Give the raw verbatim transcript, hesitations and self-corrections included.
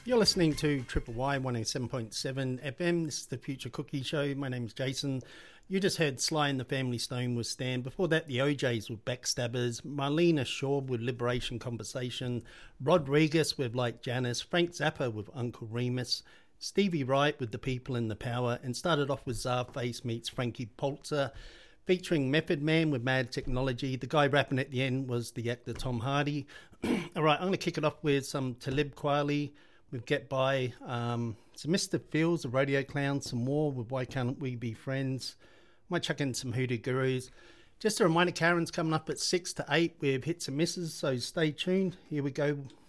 You're listening to Triple Y one oh seven point seven F M. This is the Future Cookie Show. My name's Jason. You just heard Sly and the Family Stone with Stan. Before that, the O Js with Backstabbers, Marlena Shaw with Liberation Conversation, Rodriguez with Like Janice, Frank Zappa with Uncle Remus, Stevie Wright with The People and the Power, and started off with Czarface meets Frankie Polzer, featuring Method Man with Mad Technology. The guy rapping at the end was the actor Tom Hardy. All right, I'm going to kick it off with some Talib Kweli with Get By, um, some Mister Fields, the Rodeo Clown, some more with Why Can't We Be Friends. Might chuck in some Hoodoo Gurus. Just a reminder, Karen's coming up at six to eight with Hits and Misses, so stay tuned. Here we go